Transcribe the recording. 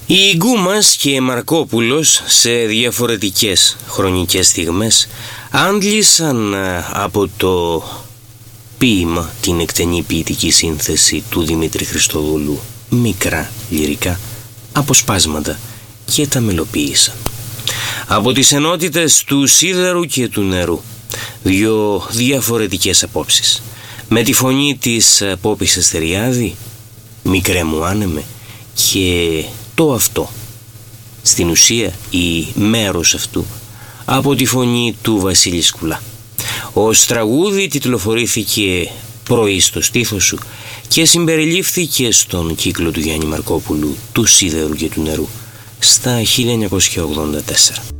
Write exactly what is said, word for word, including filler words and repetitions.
Οι Γκούμας και Μαρκόπουλος σε διαφορετικές χρονικές στιγμές άντλησαν από το ποίημα, την εκτενή ποιητική σύνθεση του Δημήτρη Χριστοδούλου, μικρά λυρικά αποσπάσματα και τα μελοποίησαν. Από τις ενότητες του σίδερου και του νερού, δύο διαφορετικές απόψεις. Με τη φωνή της Πόπης Αστεριάδη, μικρέ μου άνεμε, και το αυτό, στην ουσία η μέρος αυτού, από τη φωνή του Βασίλη Σκουλά. Ως τραγούδι τιτλοφορήθηκε πρωί στο στήθος σου και συμπεριλήφθηκε στον κύκλο του Γιάννη Μαρκόπουλου, του σίδερου και του νερού, στα χίλια εννιακόσια ογδόντα τέσσερα.